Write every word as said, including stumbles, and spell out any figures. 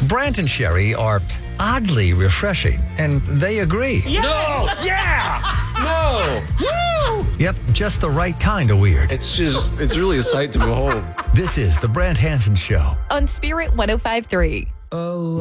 Brant and Sherry are oddly refreshing, and they agree. Yeah. No! Yeah! No! Woo! Yep, just the right kind of weird. It's just, it's really a sight to behold. This is The Brant Hansen Show. On Spirit one oh five point three.